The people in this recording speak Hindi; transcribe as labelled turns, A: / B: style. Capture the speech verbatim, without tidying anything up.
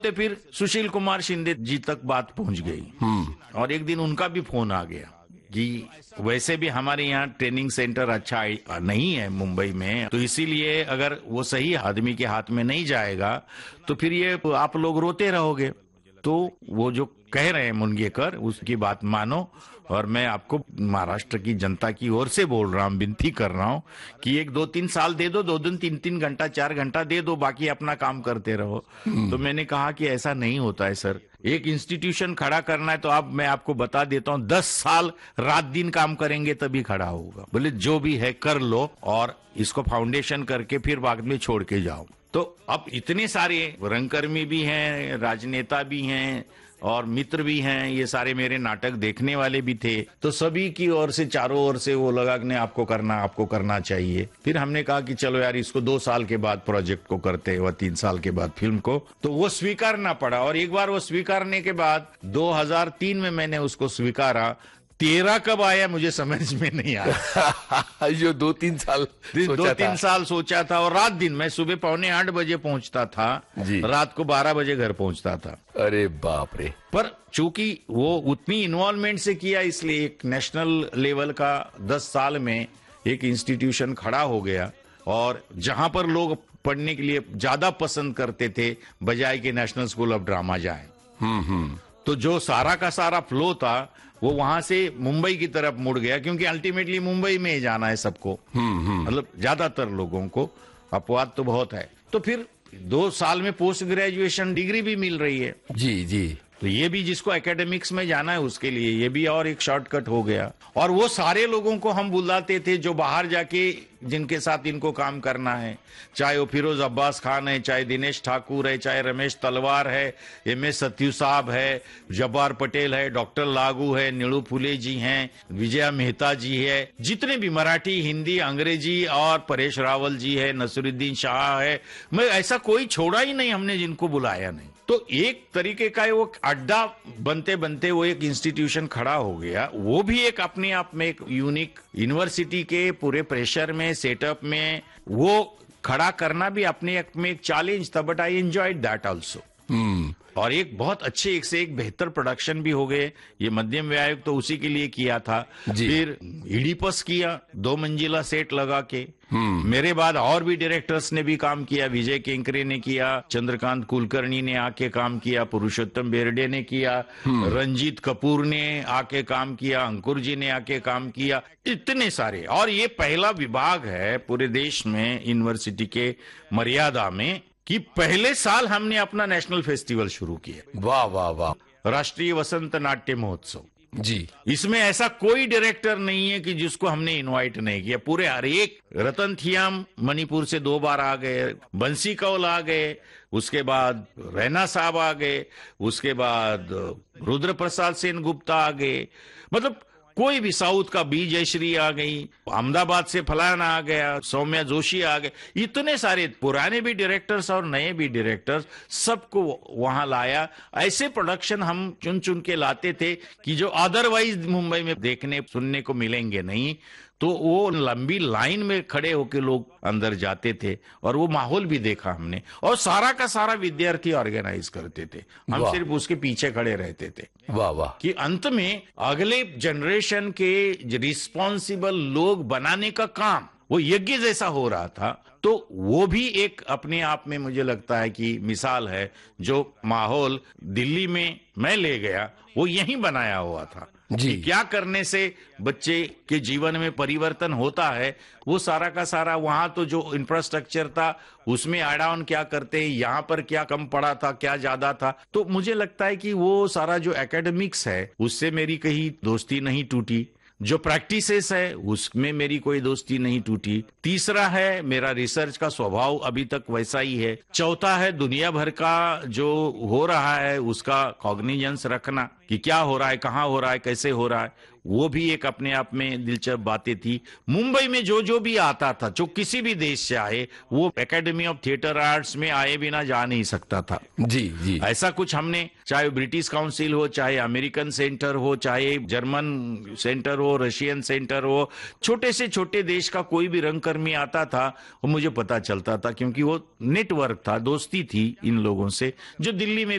A: तो फिर सुशील कुमार शिंदे जी तक बात पहुंच गई और एक दिन उनका भी फोन आ गया कि वैसे भी हमारे यहाँ ट्रेनिंग सेंटर अच्छा नहीं है मुंबई में, तो इसीलिए अगर वो सही आदमी के हाथ में नहीं जाएगा तो फिर ये आप लोग रोते रहोगे। तो वो जो कह रहे हैं मुनगेकर, उसकी बात मानो और मैं आपको महाराष्ट्र की जनता की ओर से बोल रहा हूँ, विनती कर रहा हूँ कि एक दो तीन साल दे दो, दो दिन तीन तीन घंटा चार घंटा दे दो, बाकी अपना काम करते रहो। तो मैंने कहा कि ऐसा नहीं होता है सर, एक इंस्टीट्यूशन खड़ा करना है तो आप मैं आपको बता देता हूँ दस साल रात दिन काम करेंगे तभी खड़ा होगा। बोले जो भी है कर लो और इसको फाउंडेशन करके फिर बाद में छोड़ के जाओ। तो अब इतने सारे रंगकर्मी भी हैं, राजनेता भी हैं और मित्र भी हैं, ये सारे मेरे नाटक देखने वाले भी थे, तो सभी की ओर से चारों ओर से वो लगा कि आपको करना आपको करना चाहिए। फिर हमने कहा कि चलो यार इसको दो साल के बाद प्रोजेक्ट को करते हैं, तीन साल के बाद फिल्म को, तो वो स्वीकारना पड़ा। और एक बार वो स्वीकारने के बाद दो हज़ार तीन में मैंने उसको स्वीकारा, तेरह कब आया मुझे समझ में नहीं आया।
B: जो दो तीन साल
A: दो तीन साल सोचा था और रात दिन मैं सुबह पौने आठ बजे पहुंचता था, रात को बारह बजे घर पहुंचता था।
B: अरे बाप रे।
A: पर चूंकि वो उतनी इन्वॉल्वमेंट से किया, इसलिए एक नेशनल लेवल का दस साल में एक इंस्टीट्यूशन खड़ा हो गया और जहां पर लोग पढ़ने के लिए ज्यादा पसंद करते थे बजाय के नेशनल स्कूल ऑफ ड्रामा जाए,
B: हम्म हम्म
A: तो जो सारा का सारा फ्लो था वो वहां से मुंबई की तरफ मुड़ गया, क्योंकि अल्टीमेटली मुंबई में ही जाना है सबको, मतलब ज्यादातर लोगों को, अपवाद तो बहुत है। तो फिर दो साल में पोस्ट ग्रेजुएशन डिग्री भी मिल रही है।
B: जी जी।
A: तो ये भी जिसको एकेडमिक्स में जाना है उसके लिए ये भी और एक शॉर्टकट हो गया। और वो सारे लोगों को हम बुलाते थे जो बाहर जाके जिनके साथ इनको काम करना है, चाहे वो फिरोज अब्बास खान है, चाहे दिनेश ठाकुर है, चाहे रमेश तलवार है, एम एस सत्यू साहब है, जब्बार पटेल है, डॉक्टर लागू है, नीलू फुले जी हैं, विजया मेहता जी है, जितने भी मराठी हिंदी अंग्रेजी, और परेश रावल जी है, नसरुद्दीन शाह है, मैं ऐसा कोई छोड़ा ही नहीं हमने जिनको बुलाया नहीं। तो एक तरीके का वो अड्डा बनते बनते वो एक इंस्टीट्यूशन खड़ा हो गया। वो भी एक अपने आप में एक यूनिक यूनिवर्सिटी के पूरे प्रेशर में सेटअप में वो खड़ा करना भी अपने आप में एक चैलेंज था, but I enjoyed that also. और एक बहुत अच्छे एक से एक बेहतर प्रोडक्शन भी हो गए। ये मध्यम व्यायोग तो उसी के लिए किया था। फिर इडिपस किया, दो मंजिला सेट लगा के। मेरे बाद और भी डायरेक्टर्स ने भी काम किया, विजय केंकरे ने किया, चंद्रकांत कुलकर्णी ने आके काम किया, पुरुषोत्तम बेरडे ने किया, रंजीत कपूर ने आके काम किया, अंकुर जी ने आके काम किया, इतने सारे। और ये पहला विभाग है पूरे देश में यूनिवर्सिटी के मर्यादा में कि पहले साल हमने अपना नेशनल फेस्टिवल शुरू किया।
B: वाह वाह वाह।
A: राष्ट्रीय वसंत नाट्य महोत्सव
B: जी।
A: इसमें ऐसा कोई डायरेक्टर नहीं है कि जिसको हमने इनवाइट नहीं किया। पूरे हर एक, रतन थियाम मणिपुर से दो बार आ गए, बंसी कौल आ गए, उसके बाद रैना साहब आ गए, उसके बाद रुद्र प्रसाद सेन गुप्ता आ गए, मतलब कोई भी, साउथ का बी जयश्री आ गई, अहमदाबाद से फलाना आ गया, सौम्या जोशी आ गए, इतने सारे पुराने भी डायरेक्टर्स और नए भी डायरेक्टर्स, सबको वहां लाया। ऐसे प्रोडक्शन हम चुन चुन के लाते थे कि जो अदरवाइज मुंबई में देखने सुनने को मिलेंगे नहीं। तो वो लंबी लाइन में खड़े होकर लोग अंदर जाते थे और वो माहौल भी देखा हमने। और सारा का सारा विद्यार्थी ऑर्गेनाइज करते थे, हम सिर्फ उसके पीछे खड़े रहते थे।
B: वाह वाह।
A: कि अंत में अगले जनरेशन के रिस्पॉन्सिबल लोग बनाने का काम वो यज्ञ जैसा हो रहा था। तो वो भी एक अपने आप में मुझे लगता है कि मिसाल है। जो माहौल दिल्ली में मैं ले गया वो यहीं बनाया हुआ था
B: जी।
A: क्या करने से बच्चे के जीवन में परिवर्तन होता है, वो सारा का सारा वहां तो जो इंफ्रास्ट्रक्चर था उसमें ऐड ऑन क्या करते हैं, यहाँ पर क्या कम पड़ा था क्या ज्यादा था। तो मुझे लगता है कि वो सारा जो एकेडमिक्स है उससे मेरी कहीं दोस्ती नहीं टूटी, जो प्रैक्टिसेस है उसमें मेरी कोई दोस्ती नहीं टूटी। तीसरा है मेरा रिसर्च का स्वभाव अभी तक वैसा ही है। चौथा है दुनिया भर का जो हो रहा है उसका कॉग्निजेंस रखना कि क्या हो रहा है, कहाँ हो रहा है, कैसे हो रहा है, वो भी एक अपने आप में दिलचस्प बातें थी। मुंबई में जो जो भी आता था, जो किसी भी देश से आए, वो एकेडमी ऑफ थिएटर आर्ट्स में आए बिना जा नहीं सकता था।
B: जी जी
A: ऐसा कुछ हमने, चाहे ब्रिटिश काउंसिल हो, चाहे अमेरिकन सेंटर हो, चाहे जर्मन सेंटर हो, रशियन सेंटर हो, छोटे से छोटे देश का कोई भी रंगकर्मी आता था वो मुझे पता चलता था, क्योंकि वो नेटवर्क था, दोस्ती थी इन लोगों से, जो दिल्ली में